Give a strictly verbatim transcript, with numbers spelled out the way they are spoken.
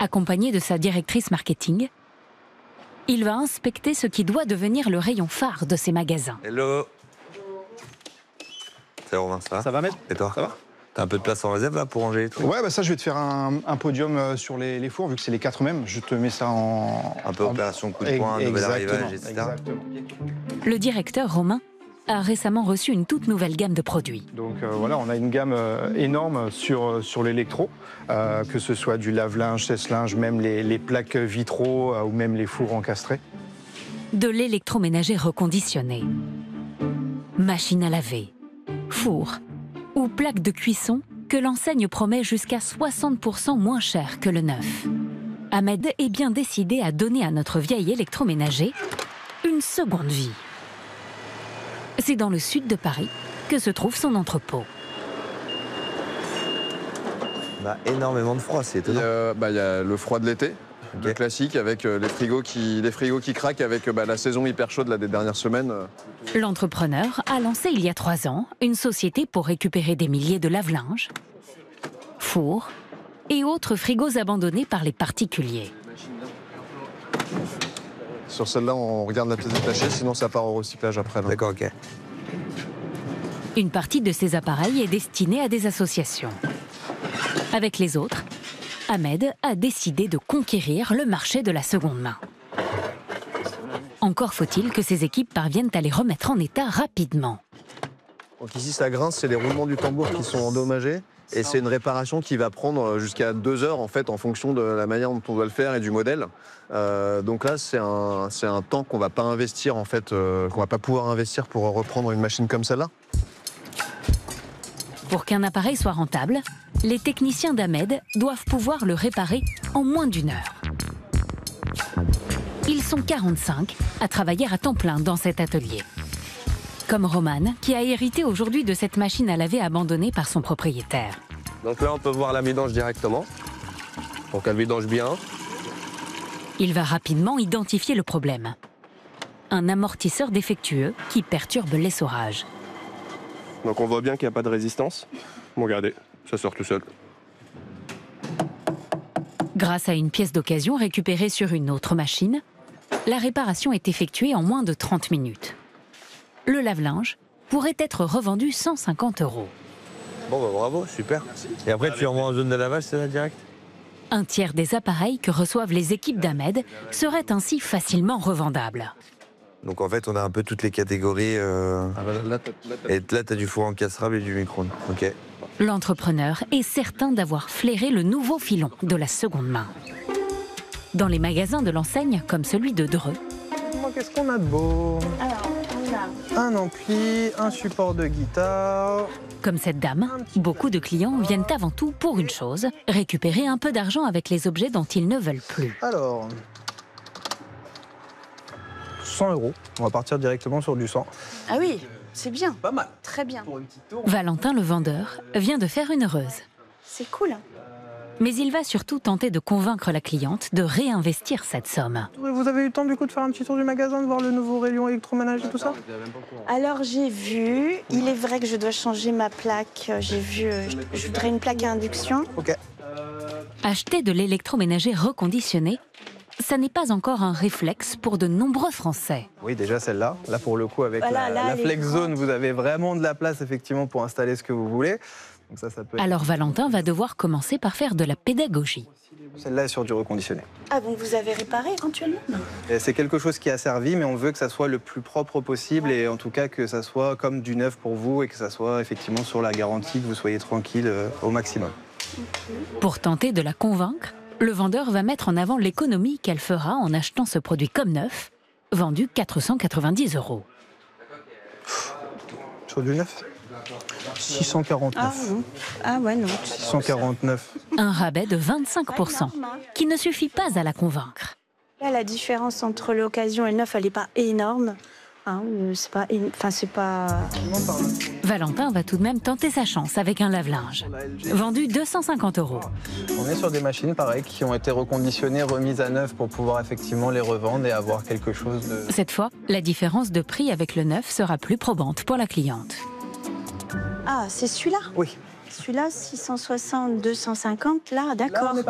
Accompagné de sa directrice marketing, il va inspecter ce qui doit devenir le rayon phare de ses magasins. Hello. Salut Romain, ça va? Ça va, Maître? Et toi? Ça va? T'as un peu de place en réserve là pour ranger les trucs? Ouais, bah ça, je vais te faire un, un podium sur les, les fours, vu que c'est les quatre mêmes. Je te mets ça en... Un peu en... opération coup de poing, nouvel arrivage, et cetera. Exactement. Le directeur Romain a récemment reçu une toute nouvelle gamme de produits. Donc euh, voilà, on a une gamme euh, énorme sur, sur l'électro, euh, que ce soit du lave-linge, sèche-linge, même les, les plaques vitraux euh, ou même les fours encastrés. De l'électroménager reconditionné, machine à laver, four ou plaque de cuisson que l'enseigne promet jusqu'à soixante pour cent moins cher que le neuf. Ahmed est bien décidé à donner à notre vieil électroménager une seconde vie. C'est dans le sud de Paris que se trouve son entrepôt. On a énormément de froid, c'est étonnant. Il y a, bah, il y a le froid de l'été, Okay. le classique, avec euh, les, frigos qui, les frigos qui craquent, avec bah, la saison hyper chaude là, des dernières semaines. L'entrepreneur a lancé il y a trois ans une société pour récupérer des milliers de lave-linge, fours et autres frigos abandonnés par les particuliers. Sur celle-là, on regarde la pièce détachée, sinon ça part au recyclage après. D'accord, ok. Une partie de ces appareils est destinée à des associations. Avec les autres, Ahmed a décidé de conquérir le marché de la seconde main. Encore faut-il que ses équipes parviennent à les remettre en état rapidement. Donc ici, ça grince, c'est les roulements du tambour qui sont endommagés. Et c'est une réparation qui va prendre jusqu'à deux heures en fait, en fonction de la manière dont on doit le faire et du modèle. Euh, donc là, c'est un, c'est un temps qu'on va pas investir en fait, euh, qu'on va pas pouvoir investir pour reprendre une machine comme celle-là. Pour qu'un appareil soit rentable, les techniciens d'Ahmed doivent pouvoir le réparer en moins d'une heure. Ils sont quarante-cinq à travailler à temps plein dans cet atelier. Comme Roman, qui a hérité aujourd'hui de cette machine à laver abandonnée par son propriétaire. Donc là, on peut voir la vidange directement. Donc elle vidange bien. Il va rapidement identifier le problème. Un amortisseur défectueux qui perturbe l'essorage. Donc on voit bien qu'il n'y a pas de résistance. Bon, regardez, ça sort tout seul. Grâce à une pièce d'occasion récupérée sur une autre machine, la réparation est effectuée en moins de trente minutes. Le lave-linge pourrait être revendu cent cinquante euros. Bon, bah bravo, super. Et après, tu envoies en zone de lavage, c'est là, direct? Un tiers des appareils que reçoivent les équipes d'Ahmed seraient ainsi facilement revendables. Donc en fait, on a un peu toutes les catégories. Euh... Ah bah là, Et là, tu as du four encastrable et du micro-ondes. Ok. L'entrepreneur est certain d'avoir flairé le nouveau filon de la seconde main. Dans les magasins de l'enseigne, comme celui de Dreux, Qu'est-ce qu'on a de beau? Alors, on a Un ampli, un support de guitare. comme cette dame, beaucoup de clients viennent avant tout pour une chose, récupérer un peu d'argent avec les objets dont ils ne veulent plus. Alors, cent euros. On va partir directement sur du cent. Ah oui, c'est bien. Pas mal. Très bien. Valentin, le vendeur, vient de faire une heureuse. C'est cool. Mais il va surtout tenter de convaincre la cliente de réinvestir cette somme. Vous avez eu le temps du coup de faire un petit tour du magasin, de voir le nouveau rayon électroménager et tout ça? Alors j'ai vu, il est vrai que je dois changer ma plaque. J'ai vu, euh, je, je voudrais une plaque à induction. Ok. Acheter de l'électroménager reconditionné, ça n'est pas encore un réflexe pour de nombreux Français. Oui, déjà celle-là. Là, pour le coup, avec Voilà, la, là, la elle est Flex Zone, grande. vous avez vraiment de la place effectivement pour installer ce que vous voulez. Donc ça, ça peut être... Alors Valentin va devoir commencer par faire de la pédagogie. Celle-là est sur du reconditionné. Ah bon, vous avez réparé éventuellement? Et c'est quelque chose qui a servi, mais on veut que ça soit le plus propre possible et en tout cas que ça soit comme du neuf pour vous et que ça soit effectivement sur la garantie, que vous soyez tranquille euh, au maximum. Pour tenter de la convaincre, le vendeur va mettre en avant l'économie qu'elle fera en achetant ce produit comme neuf, vendu quatre cent quatre-vingt-dix euros. Sur du neuf six cent Ah quarante-neuf. non. Ah ouais, non. six cent quarante-neuf. Un rabais de vingt-cinq pour cent, qui ne suffit pas à la convaincre. Là, la différence entre l'occasion et le neuf, elle n'est pas énorme. Hein, euh, c'est pas, é- enfin, c'est pas. Valentin va tout de même tenter sa chance avec un lave-linge. Vendu deux cent cinquante euros. On est sur des machines pareilles qui ont été reconditionnées, remises à neuf pour pouvoir effectivement les revendre et avoir quelque chose de... Cette fois, la différence de prix avec le neuf sera plus probante pour la cliente. Ah, c'est celui-là? Oui. Celui-là, six cent soixante, deux cent cinquante, là, d'accord.